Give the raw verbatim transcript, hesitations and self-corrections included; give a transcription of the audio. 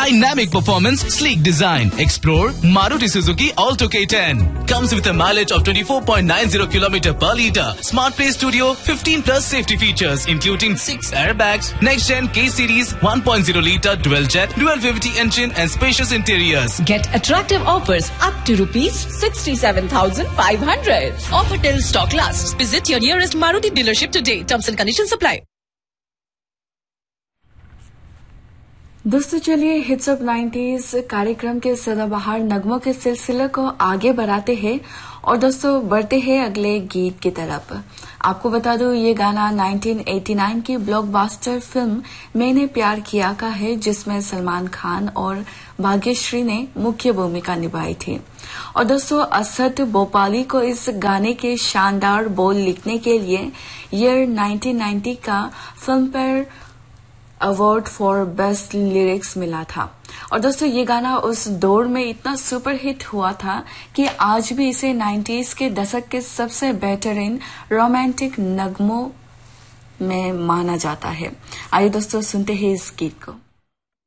Dynamic performance, sleek design. Explore Maruti Suzuki Alto K ten. Comes with a mileage of twenty-four point nine zero kilometers per litre. Smart Play Studio, fifteen plus safety features, including six airbags. Next Gen K Series, one point zero litre dual jet, dual V V T engine and spacious interiors. Get attractive offers up to rupees sixty-seven thousand five hundred. Offer till stock lasts. Visit your nearest Maruti dealership today. Terms and conditions apply. दोस्तों चलिए hits of nineties कार्यक्रम के सदाबहार नगमों के सिलसिले को आगे बढ़ाते हैं और दोस्तों बढ़ते हैं अगले गीत की तरफ। आपको बता दूं ये गाना उन्नीस सौ नवासी की ब्लॉकबस्टर फिल्म मैंने प्यार किया का है, जिसमें सलमान खान और भाग्यश्री ने मुख्य भूमिका निभाई थी। और दोस्तों असद भोपाली को इस गाने के शानदार बोल लिखने के लिए ईयर उन्नीस सौ नब्बे का film fair award for best lyrics मिला था। और दोस्तों ये गाना उस दौर में इतना सुपर हिट हुआ था कि आज भी इसे नाइंटीज़ के दशक के सबसे बेहतरीन रोमांटिक नगमों में माना जाता है। आइए दोस्तों सुनते हैं इस गीत को।